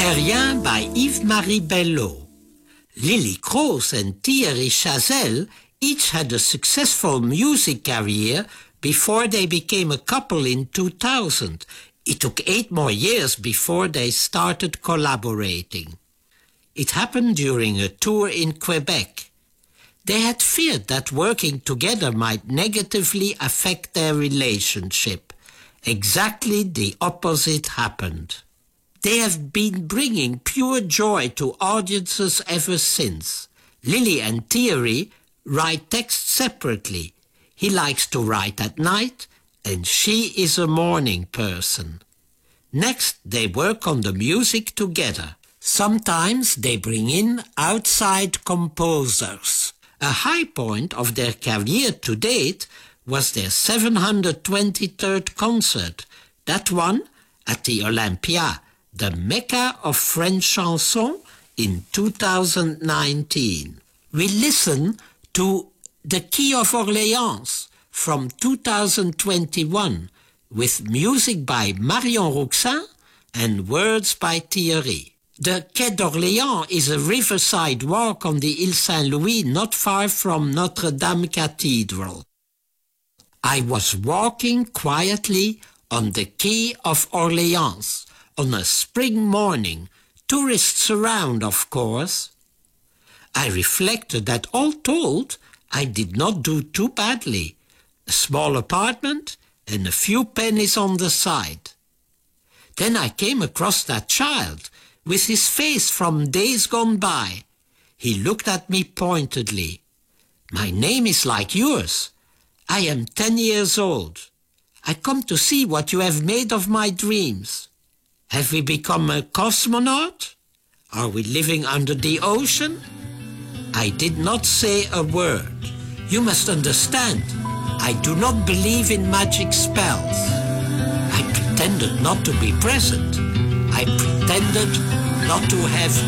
Aérien by Yves-Marie Bello. Lily Croce and Thierry Chazelle each had a successful music career before they became a couple in 2000. It took 8 more years before they started collaborating. It happened during a tour in Quebec. They had feared that working together might negatively affect their relationship. Exactly the opposite happened. They have been bringing pure joy to audiences ever since. Lily and Thierry write texts separately. He likes to write at night, and she is a morning person. Next, they work on the music together. Sometimes they bring in outside composers. A high point of their career to date was their 723rd concert, that one at the Olympia, the Mecca of French chanson, in 2019. We listen to The Key of Orléans from 2021 with music by Marion Rouxin and words by Thierry. The Quai d'Orléans is a riverside walk on the Ile Saint-Louis not far from Notre-Dame Cathedral. I was walking quietly on the Quai of Orléans on a spring morning, tourists around, of course. I reflected that all told, I did not do too badly. A small apartment and a few pennies on the side. Then I came across that child with his face from days gone by. He looked at me pointedly. My name is like yours. I am 10 years old. I come to see what you have made of my dreams. Have we become a cosmonaut? Are we living under the ocean? I did not say a word. You must understand, I do not believe in magic spells. I pretended not to be present. I pretended not to have